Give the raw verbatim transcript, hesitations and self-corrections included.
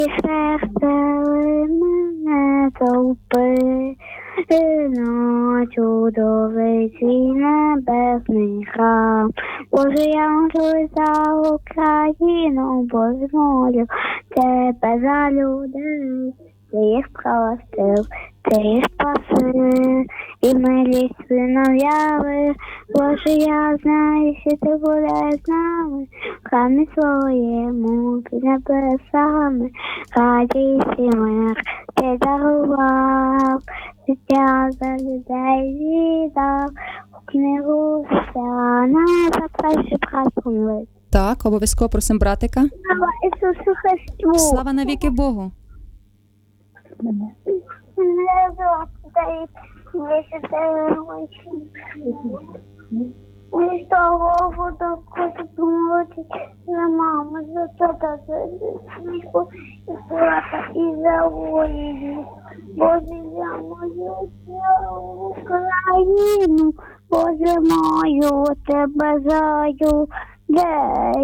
серце мене товпи, на чудовий твій небесний храм. Боже, я молюсь за Україну, Боже, молю тебе за людей, ти їх простив, ти їх спаси, і милість свину яви. Боже, я знаю, що ти будеш з нами, в храмі своєму під небесами, радість і мир ти дарував, життя за людей віддав, у книгу життя на запроші просунуть. Так, обов'язково просимо братика. Слава Ісусу Христу! Слава навіки Богу! Не злотай, висити очі. І з того водоку молодить за маму, за тата, за сміху, і брата, і за воїнів. Боже, я мою Україну, Боже мою, тебе заю, де